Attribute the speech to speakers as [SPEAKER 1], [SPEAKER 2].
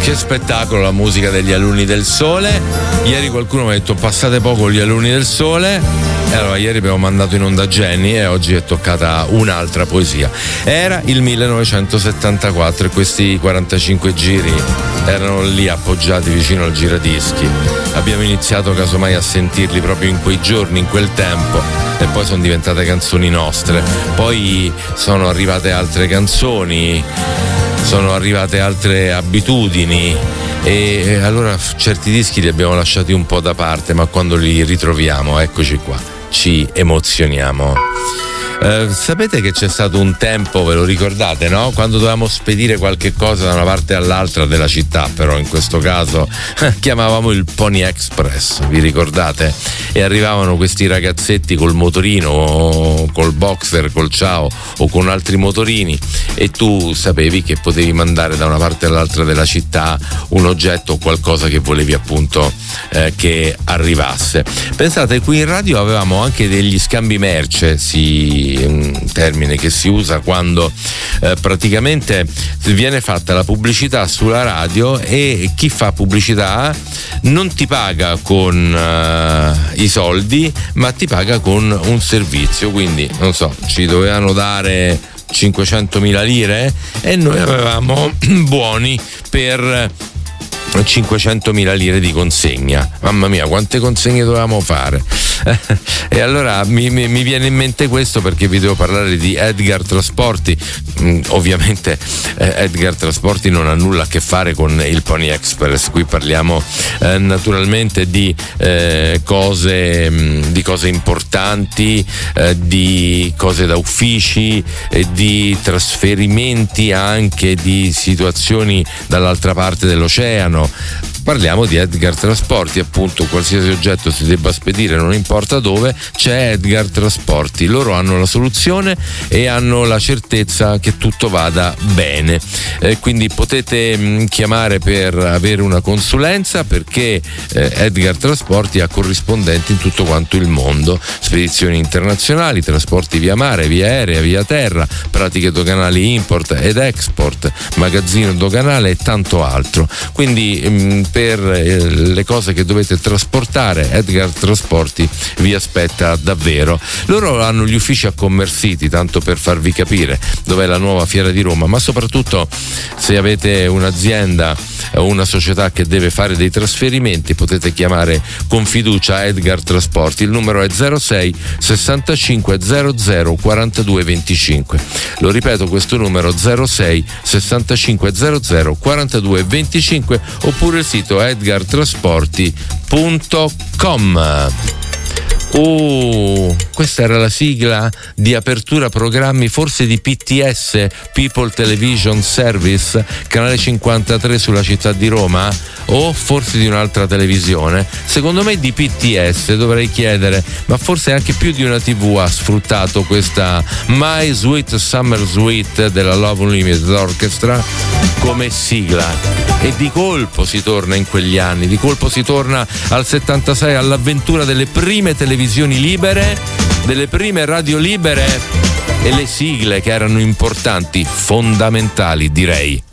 [SPEAKER 1] Che spettacolo la musica degli Alunni del Sole. Ieri qualcuno mi ha detto passate poco gli Alunni del Sole, e allora ieri abbiamo mandato in onda Jenny e oggi è toccata un'altra poesia. Era il 1974 e questi 45 giri erano lì appoggiati vicino al giradischi. Abbiamo iniziato casomai a sentirli proprio in quei giorni, in quel tempo, e poi sono diventate canzoni nostre. Poi sono arrivate altre canzoni, sono arrivate altre abitudini, e allora certi dischi li abbiamo lasciati un po' da parte, ma quando li ritroviamo, eccoci qua, ci emozioniamo. Sapete che c'è stato un tempo, ve lo ricordate, no? Quando dovevamo spedire qualche cosa da una parte all'altra della città, però in questo caso chiamavamo il Pony Express, vi ricordate? E arrivavano questi ragazzetti col motorino, col boxer, col ciao o con altri motorini, e tu sapevi che potevi mandare da una parte all'altra della città un oggetto o qualcosa che volevi appunto che arrivasse. Pensate, qui in radio avevamo anche degli scambi merce, un termine che si usa quando praticamente viene fatta la pubblicità sulla radio e chi fa pubblicità non ti paga con i soldi, ma ti paga con un servizio. Quindi non so, ci dovevano dare 500.000 lire e noi avevamo buoni per 500.000 lire di consegna. Mamma mia, quante consegne dovevamo fare. E allora mi viene in mente questo perché vi devo parlare di Edgar Trasporti. Ovviamente Edgar Trasporti non ha nulla a che fare con il Pony Express. Qui parliamo naturalmente di cose importanti, di cose da uffici, di trasferimenti anche di situazioni dall'altra parte dell'oceano. Parliamo di Edgar Trasporti, appunto. Qualsiasi oggetto si debba spedire, non importa dove, c'è Edgar Trasporti. Loro hanno la soluzione e hanno la certezza che tutto vada bene, quindi potete chiamare per avere una consulenza, perché Edgar Trasporti ha corrispondenti in tutto quanto il mondo: spedizioni internazionali, trasporti via mare, via aerea, via terra, pratiche doganali import ed export, magazzino doganale e tanto altro. Quindi per le cose che dovete trasportare, Edgar Trasporti vi aspetta davvero. Loro hanno gli uffici a Commercity, tanto per farvi capire dov'è la nuova fiera di Roma, ma soprattutto se avete un'azienda o una società che deve fare dei trasferimenti, potete chiamare con fiducia Edgar Trasporti. Il numero è 06 65 00 42 25. Lo ripeto, questo numero 06 65 00 42 25, oppure il sito edgartrasporti.com. Questa era la sigla di apertura programmi, forse di PTS, People Television Service, canale 53 sulla città di Roma, o forse di un'altra televisione. Secondo me di PTS, dovrei chiedere, ma forse anche più di una TV ha sfruttato questa My Sweet Summer Suite della Love Unlimited Orchestra come sigla. E di colpo si torna in quegli anni, di colpo si torna al 76, all'avventura delle prime televisioni libere, delle prime radio libere, e le sigle che erano importanti, fondamentali direi.